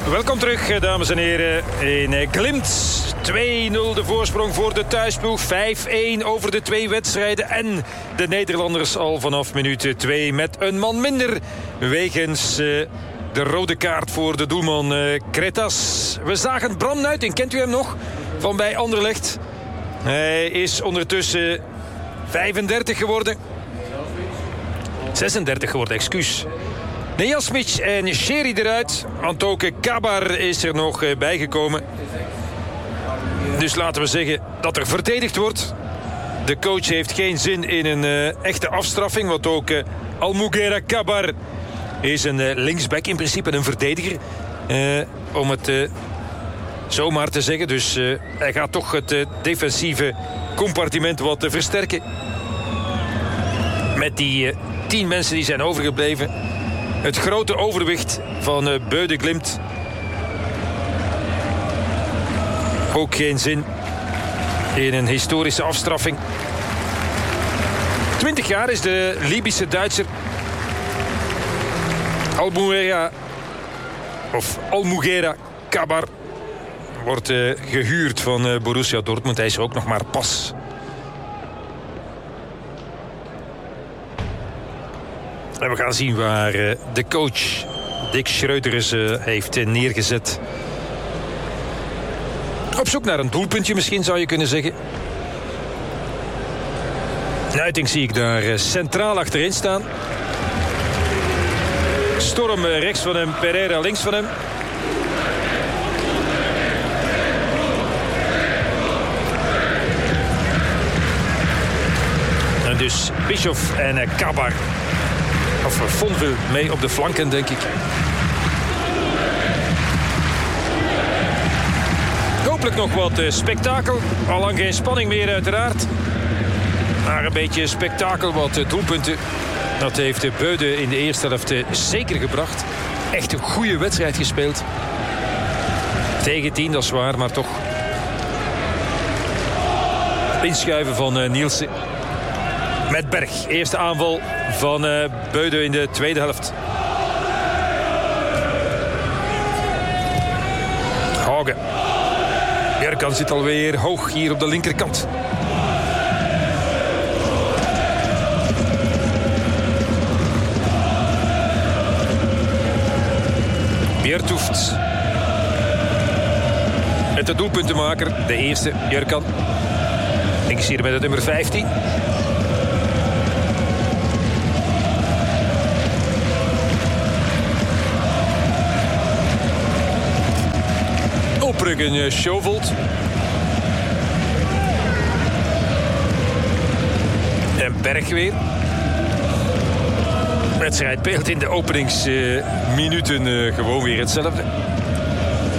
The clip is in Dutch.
Welkom terug, dames en heren, in Glimt. 2-0 de voorsprong voor de thuisploeg. 5-1 over de 2 wedstrijden. En de Nederlanders al vanaf minuut 2 met een man minder. Wegens de rode kaart voor de doelman Kretas. We zagen Bram Nuiting, kent u hem nog? Van bij Anderlecht. Hij is ondertussen 35 geworden. 36 geworden, excuus. Nejasmic en Sherry eruit. Antoke Kabar is er nog bijgekomen. Dus laten we zeggen dat er verdedigd wordt. De coach heeft geen zin in een echte afstraffing. Want ook Almugera Kabar is een linksback, in principe een verdediger. Om het zomaar te zeggen. Dus hij gaat toch het defensieve compartiment wat versterken. Met die 10 mensen die zijn overgebleven. Het grote overwicht van Beude Glimt. Ook geen zin in een historische afstraffing. 20 jaar is de Libische Duitser Almugera Kabar. Wordt gehuurd van Borussia Dortmund. Hij is er ook nog maar pas. En we gaan zien waar de coach Dick Schreuders heeft neergezet. Op zoek naar een doelpuntje misschien, zou je kunnen zeggen. Nuiting zie ik daar centraal achterin staan. Storm rechts van hem, Pereira links van hem. En dus Bischoff en Kabar. Of Fonville mee op de flanken, denk ik. Hopelijk nog wat spektakel. Allang geen spanning meer uiteraard. Maar een beetje spektakel, wat doelpunten. Dat heeft Beude in de eerste helft zeker gebracht. Echt een goede wedstrijd gespeeld. Tegen 10, dat is waar, maar toch. Inschuiven van Nielsen. Met Berg. Eerste aanval van Beude in de tweede helft. Hagen. Bjerkan zit alweer hoog hier op de linkerkant. Bjertoeft. Met de doelpuntenmaker. De eerste, Bjerkan. Links hier met het nummer 15. Opbruggen Schovold. En Berg weer. De wedstrijd speelt in de openingsminuten gewoon weer hetzelfde.